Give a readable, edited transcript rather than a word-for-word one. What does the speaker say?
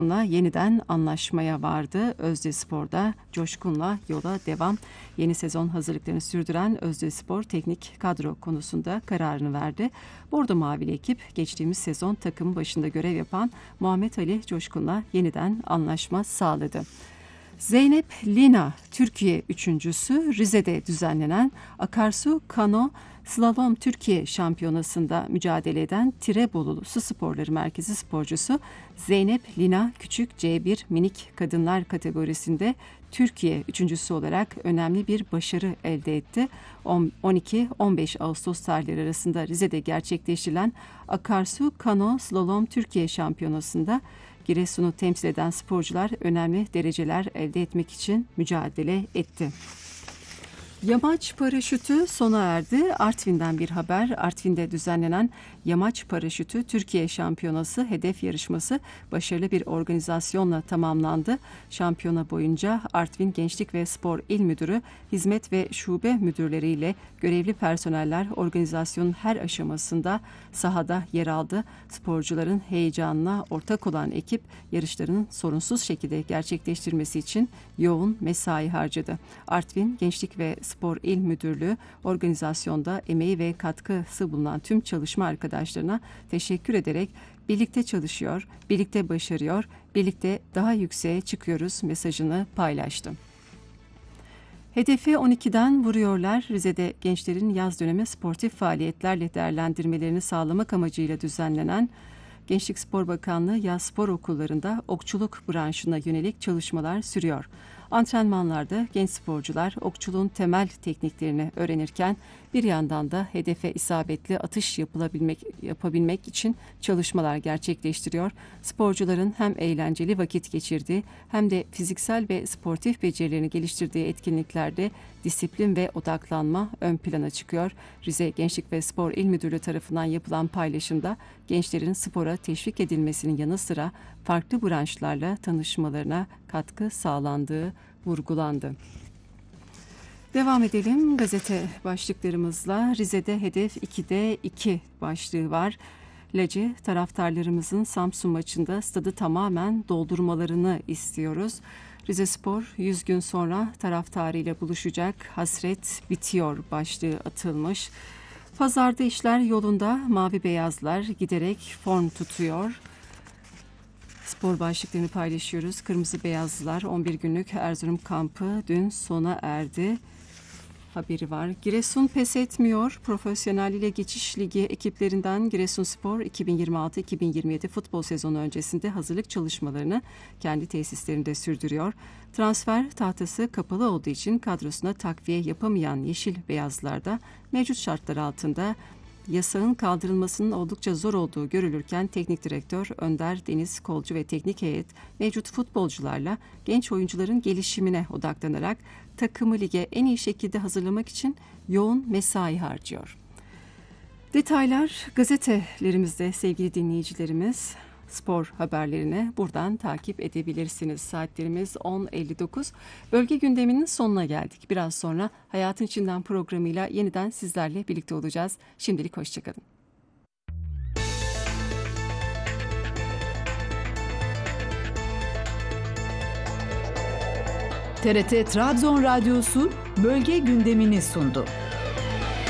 yeniden anlaşmaya vardı. Özdespor'da Coşkun'la yola devam. Yeni sezon hazırlıklarını sürdüren Özdespor teknik kadro konusunda kararını verdi. Bordo Mavili ekip geçtiğimiz sezon takım başında görev yapan Muhammed Ali Coşkun'la yeniden anlaşma sağladı. Zeynep Lina Türkiye üçüncüsü Rize'de düzenlenen Akarsu Kano Slalom Türkiye Şampiyonası'nda mücadele eden Tirebolu Su Sporları Merkezi sporcusu Zeynep Lina Küçük C1 minik kadınlar kategorisinde Türkiye üçüncüsü olarak önemli bir başarı elde etti. 12-15 Ağustos tarihleri arasında Rize'de gerçekleştirilen Akarsu Kano Slalom Türkiye Şampiyonası'nda Giresun'u temsil eden sporcular önemli dereceler elde etmek için mücadele etti. Yamaç paraşütü sona erdi. Artvin'den bir haber. Artvin'de düzenlenen Yamaç Paraşütü Türkiye Şampiyonası hedef yarışması başarılı bir organizasyonla tamamlandı. Şampiyona boyunca Artvin Gençlik ve Spor İl Müdürü, hizmet ve şube müdürleriyle görevli personeller organizasyonun her aşamasında sahada yer aldı. Sporcuların heyecanına ortak olan ekip yarışlarının sorunsuz şekilde gerçekleştirmesi için yoğun mesai harcadı. Artvin Gençlik ve Spor İl Müdürlüğü organizasyonda emeği ve katkısı bulunan tüm çalışma arkadaşlarına teşekkür ederek birlikte çalışıyor, birlikte başarıyor, birlikte daha yükseğe çıkıyoruz mesajını paylaştı. Hedefi 12'den vuruyorlar. Rize'de gençlerin yaz dönemi sportif faaliyetlerle değerlendirmelerini sağlamak amacıyla düzenlenen Gençlik Spor Bakanlığı yaz spor okullarında okçuluk branşına yönelik çalışmalar sürüyor. Antrenmanlarda genç sporcular okçuluğun temel tekniklerini öğrenirken bir yandan da hedefe isabetli atış yapabilmek için çalışmalar gerçekleştiriyor. Sporcuların hem eğlenceli vakit geçirdiği hem de fiziksel ve sportif becerilerini geliştirdiği etkinliklerde disiplin ve odaklanma ön plana çıkıyor. Rize Gençlik ve Spor İl Müdürlüğü tarafından yapılan paylaşımda gençlerin spora teşvik edilmesinin yanı sıra farklı branşlarla tanışmalarına katkı sağlandığı vurgulandı. Devam edelim gazete başlıklarımızla. Rize'de hedef 2'de 2 başlığı var. Lacı taraftarlarımızın Samsun maçında stadı tamamen doldurmalarını istiyoruz. Rizespor 100 gün sonra taraftarıyla buluşacak, hasret bitiyor başlığı atılmış. Pazarda işler yolunda, mavi beyazlar giderek form tutuyor. Spor başlıklarını paylaşıyoruz. Kırmızı beyazlılar 11 günlük Erzurum kampı dün sona erdi. Haberi var. Giresun pes etmiyor. Profesyonel ile geçiş ligi ekiplerinden Giresunspor 2026-2027 futbol sezonu öncesinde hazırlık çalışmalarını kendi tesislerinde sürdürüyor. Transfer tahtası kapalı olduğu için kadrosuna takviye yapamayan Yeşil Beyazlar'da mevcut şartlar altında yasağın kaldırılmasının oldukça zor olduğu görülürken teknik direktör Önder Deniz Kolcu ve teknik heyet mevcut futbolcularla genç oyuncuların gelişimine odaklanarak takımı lige en iyi şekilde hazırlamak için yoğun mesai harcıyor. Detaylar gazetelerimizde sevgili dinleyicilerimiz. Spor haberlerini buradan takip edebilirsiniz. Saatlerimiz 10.59. Bölge gündeminin sonuna geldik. Biraz sonra Hayatın İçinden programıyla yeniden sizlerle birlikte olacağız. Şimdilik hoşçakalın. TRT Trabzon Radyosu bölge gündemini sundu.